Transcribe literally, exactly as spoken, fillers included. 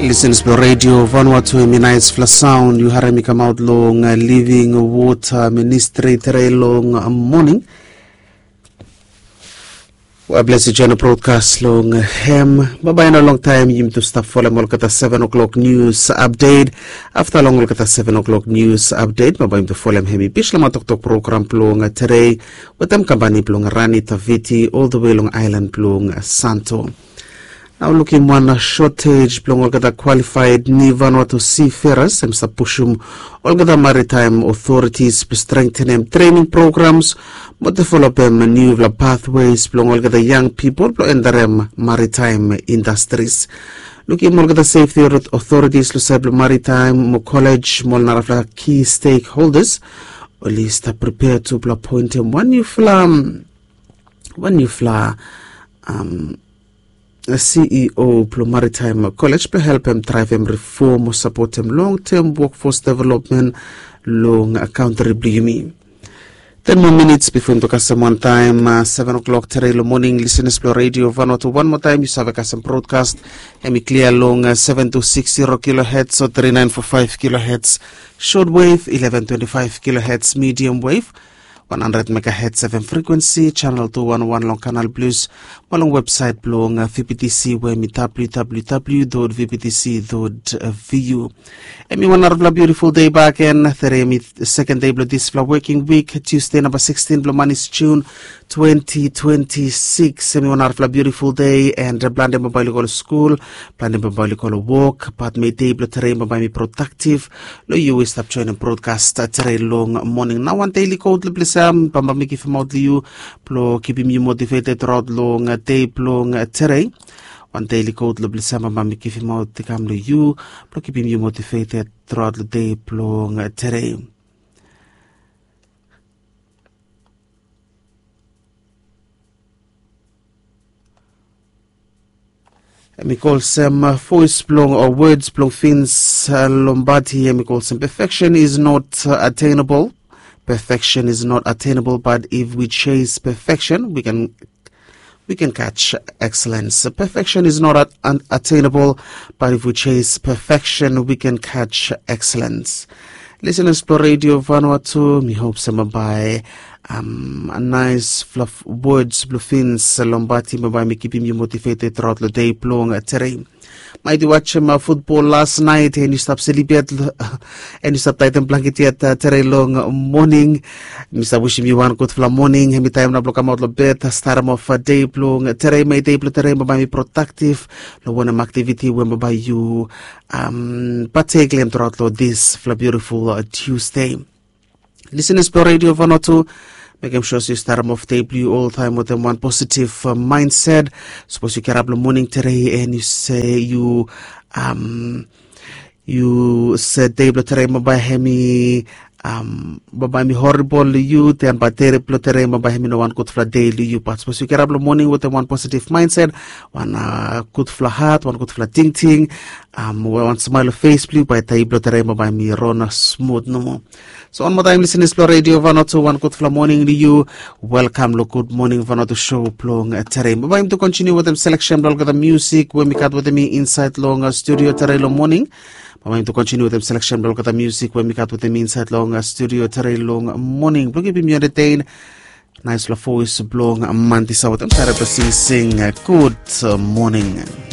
Listen to Radio Vanuatu Minais Fla Sound, you harami kamaut long living water ministry tere long morning. Wa blessed channel broadcast long hem. Bye in a long time yim to stop for molkata seven o'clock news update. After long molkata seven o'clock news update, bye to follow hemi bishlama tok tok program plong tere. Watam kambani plong Rani Taviti all the way long island plong Santo. Now looking one shortage plong olgada qualified ni Vanuatu seafarers em sa pushum olgada maritime authorities to strengthen them training programs but develop them new pathways plong olgada young people plong endarem maritime industries. Looking olgada safety authorities lo sab maritime mo college mo narafla key stakeholders or least prepare to appoint him one new fla one new fla um a C E O Plo Maritime College to help him drive him reform or support him long-term workforce development long accountability. Ten more minutes before to custom one time, uh, seven o'clock today morning. Listeners Plo Radio Vanuatu one more time. You have a custom broadcast. Hemi clear long uh, seven to six zero kilohertz or three nine four five kilohertz shortwave, eleven twenty five kilohertz medium wave. one hundred megahertz F M frequency, channel two one one long canal plus, walang website blong uh, V P T C where mi w w w dot v p t c dot v u. Emi one hour beautiful day back and the second day of this working week, Tuesday number sixteen Blomanis June twenty twenty-six. Emi one hour beautiful day and blande mobile call school, blande mobile call walk, but may day blo terrain mobile productive. Lo you stop joining broadcast today long morning. Now one daily code Sam pambamiki from you plo keeping you motivated throughout long a day long today. One daily code lo blisam pambamiki from out the camlo you plo keeping you motivated throughout the day long today. And we call some uh, voice blong or words blong fins uh, Lombardi and we call some perfection is not uh, attainable. Perfection is not attainable, but if we chase perfection, we can we can catch excellence. Perfection is not at, un, attainable, but if we chase perfection, we can catch excellence. Listeners to Radio Vanuatu, me hope some by um a nice fluff words bluefins Lombati by me keeping you motivated throughout the day long terrain. My do watch my football last night and you stop celebrate and you stop tighten blanket yet uh, terrain long morning. Mister wishing you one good for morning. Every time na block out the bed, start of a day long terrain, my day terrain by me productive. No one activity when by you um partake them throughout this beautiful uh, Tuesday. Listeners to Radio Vanuatu, make sure you start off day blue all the time with them one positive uh, mindset. Suppose you get up in the morning today and you say you um you said day blue today by hemi um by me horrible you then by terrible today by hemi no one good for daily you but suppose you get up in the morning with them one positive mindset, one uh, good for heart, one good for ting ting, um one smile face blue by table today by me run smooth no more. So one more time, listening to Radio Vanuatu, one good for morning to you. Welcome, look, good morning Vanuatu show plong terrain. But I'm to continue with them selection, blog the music when we cut with me inside long studio terrain long morning. But I'm to continue with them selection, blog the music when we cut with them inside long studio terrain long morning. Blog if you entertain. Nice la voice blong manti sa with them. Sing good morning.